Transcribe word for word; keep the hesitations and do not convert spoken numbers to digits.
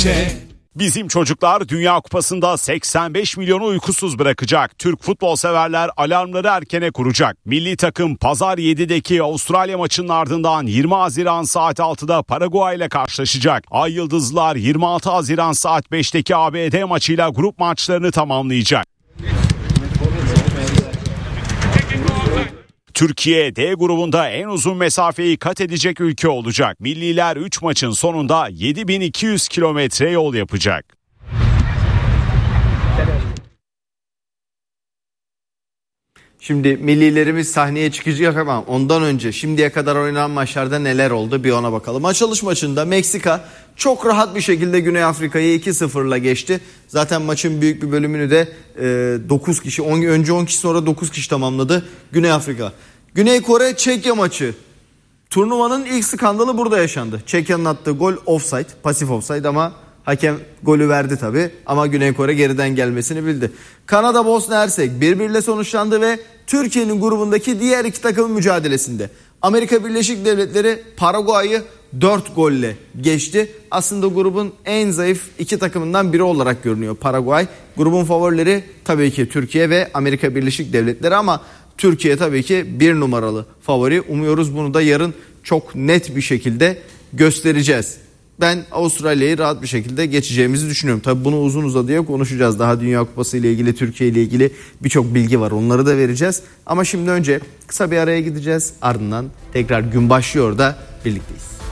Bahçe. Bizim çocuklar Dünya Kupası'nda seksen beş milyonu uykusuz bırakacak. Türk futbol severler alarmları erkene kuracak. Milli takım pazar yedideki Avustralya maçının ardından yirmi Haziran saat altıda Paraguay ile karşılaşacak. Ay Yıldızlılar yirmi altı Haziran saat beşteki A B D maçıyla grup maçlarını tamamlayacak. Türkiye D grubunda en uzun mesafeyi kat edecek ülke olacak. Milliler üç maçın sonunda yedi bin iki yüz kilometre yol yapacak. Şimdi millilerimiz sahneye çıkacak ama ondan önce şimdiye kadar oynanan maçlarda neler oldu bir ona bakalım. Açılış maçında Meksika çok rahat bir şekilde Güney Afrika'yı iki sıfırla geçti. Zaten maçın büyük bir bölümünü de e, dokuz kişi, on, önce on kişi sonra dokuz kişi tamamladı Güney Afrika. Güney Kore Çekya maçı. Turnuvanın ilk skandalı burada yaşandı. Çekya'nın attığı gol offside, pasif offside ama hakem golü verdi tabii ama Güney Kore geriden gelmesini bildi. Kanada Bosna Hersek bir birle sonuçlandı ve Türkiye'nin grubundaki diğer iki takımın mücadelesinde Amerika Birleşik Devletleri Paraguay'ı dört golle geçti. Aslında grubun en zayıf iki takımından biri olarak görünüyor Paraguay. Grubun favorileri tabii ki Türkiye ve Amerika Birleşik Devletleri ama Türkiye tabii ki bir numaralı favori. Umuyoruz bunu da yarın çok net bir şekilde göstereceğiz. Ben Avustralya'yı rahat bir şekilde geçeceğimizi düşünüyorum. Tabii bunu uzun uzadıya konuşacağız. Daha Dünya Kupası ile ilgili, Türkiye ile ilgili birçok bilgi var. Onları da vereceğiz. Ama şimdi önce kısa bir araya gideceğiz. Ardından tekrar gün başlıyor da birlikteyiz.